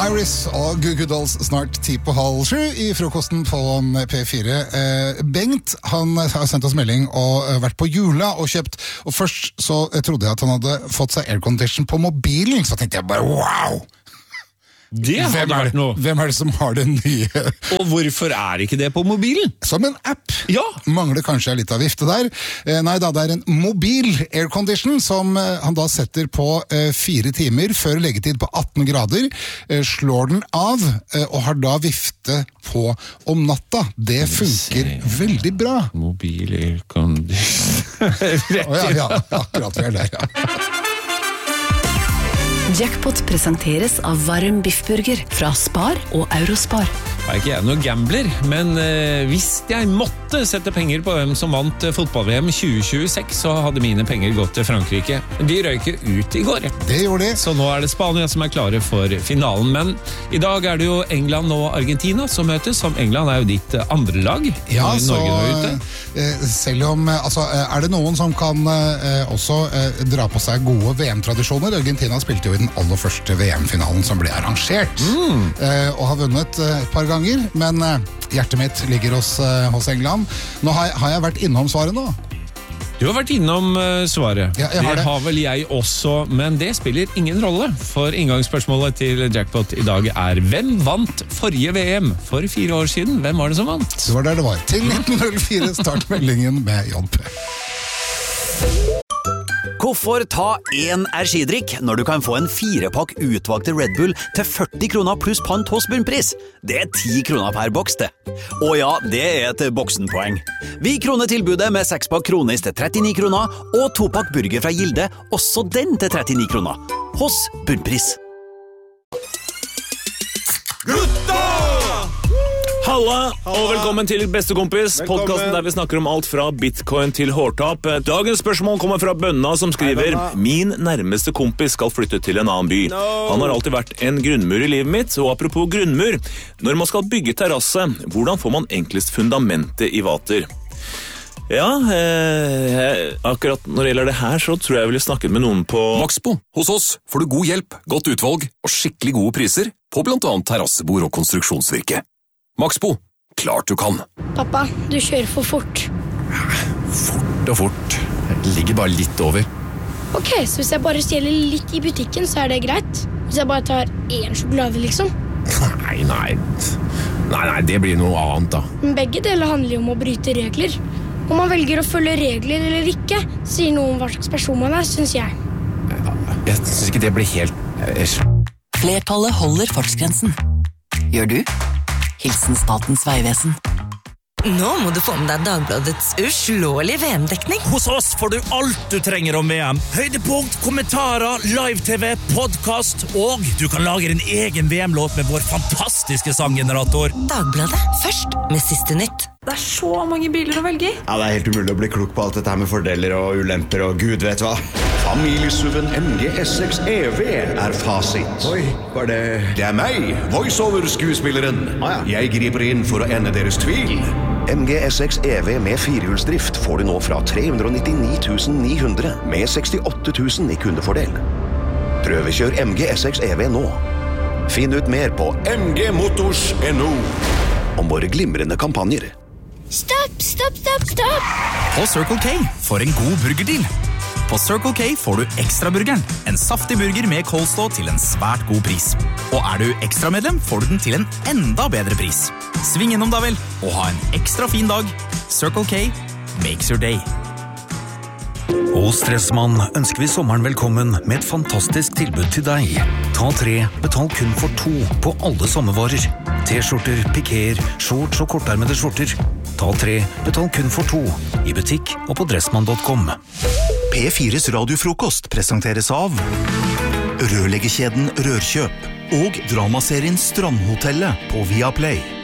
Iris og Goo Goo Dolls snart 6:30 i frokosten på P4. Bengt, han har sendt oss melding og vært på Jula og kjøpt, og først så trodde jeg at han hadde fått seg aircondition på mobilen, så tenkte jeg bare wow! Det hadde vært noe. Hvem er det som har den nye? Og hvorfor er ikke det på mobilen? Som en app. Ja. Mangler kanskje litt av vifte der. Nei da, det er en mobil aircondition som han da setter på 4 timer før leggetid på 18 grader, slår den av og har da vifte på om natta. Det funker veldig bra. Mobil aircondition. Ja, akkurat vi er der, ja. Jackpot presenteres av varm biffburger fra Spar og Eurospar. Jeg er ikke jeg noen gambler, men hvis jeg måtte sette penger på hvem som vant fotball-VM 2026, så hadde mine penger gått til Frankrike. De røyker ut i går. Det gjorde de. Så nå er det Spania som er klare for finalen, men i dag er det jo England og Argentina som møtes, som England er jo ditt andre lag. Ja, så selv om, altså, er det noen som kan også dra på seg gode VM-tradisjoner? Argentina spilte jo i den aller første VM-finalen som ble arrangert, og har vunnet et par ganger, men hjertet mitt ligger hos England. Nå har jeg vært innom svaret nå. Du har vært innom svaret. Ja, det har vel jeg også, men det spiller ingen rolle, for inngangsspørsmålet til Jackpot i dag er: hvem vant forrige VM for 4 år siden? Hvem var det som vant? Det var der det var. Til 1904 start meldingen med JP. Hvorfor ta en energidrikk når du kan få en 4-pakk utvalgte Red Bull til 40 kroner pluss pant hos Bunnpris? Det er 10 kroner per boks, det. Og ja, det er et boksenpoeng. Vi kroner tilbudet med 6-pakk Kronis til 39 kroner, og 2-pakk burger fra Gilde, også den til 39 kroner. Hos Bunnpris. Halla, og velkommen til Bestekompis, podcasten der vi snakker om alt fra bitcoin til hårtap. Dagens spørsmål kommer fra Bønna, som skriver: min nærmeste kompis skal flytte til en annen by. Han har alltid vært en grunnmur i livet mitt, og apropos grunnmur, når man skal bygge terrasse, hvordan får man enklest fundamentet i vater? Ja, akkurat når det gjelder det her, så tror jeg ville snakket med noen på Maxbo. Hos oss får du god hjelp, godt utvalg og skikkelig gode priser på blant annet terrassebord og konstruksjonsvirke. Maxbo, klart du kan. Pappa, du kjører for fort. Fort og fort. Det ligger bare litt over. Ok, så hvis jeg bare stjeler litt i butikken, så er det greit? Hvis jeg bare tar 1 sjokolade, liksom? Nei, det blir noe annet da. Men begge deler handler jo om å bryte regler. Om man velger å følge regler eller ikke, sier noe om hva slags person man er, synes jeg. Jeg synes ikke det blir helt... Flertallet holder fartsgrensen. Gjør du? Hilsen Statens Vegvesen. Nå må du få med deg Dagbladets uslåelige VM-dekning. Hos oss får du alt du trenger om VM. Høydepunkt, kommentarer, live-tv, podcast, og du kan lage din egen VM-låt med vår fantastiske sanggenerator. Dagbladet, først med siste nytt. Det er så mange biler å velge i. Ja, det er helt umulig å bli klok på alt dette her med fordeler og ulemper og gud vet hva. Familiesuven MG S6 EV er fasit. Oi, hva er det? Det er meg, voiceover-skuespilleren. Jeg griper inn for å ende deres tvil. MG S6 EV med 4-hjulsdrift får du nå fra 399 900 med 68 000 i kundefordel. Prøvekjør MG S6 EV nå. Finn ut mer på mgmotors.no om våre glimrende kampanjer. Stopp! På Circle K for en god burgerdeal. På Circle K får du Ekstraburgeren, en saftig burger med coleslaw til en svært god pris. Og er du ekstramedlem, får du den til en enda bedre pris. Sving innom da vel, og ha en ekstra fin dag. Circle K makes your day. Hos Dressmann ønsker vi sommeren velkommen med et fantastisk tilbud til deg. Ta 3, betal kun for 2 på alle sommervarer. T-skjorter, pikéer, shorts og kortarmede skjorter. Ta 3, betal kun for 2 i butikk og på dressmann.com. P4s radiofrokost presenteres av rørleggerkjeden Rørkjøp og dramaserien Strandhotellet på Viaplay.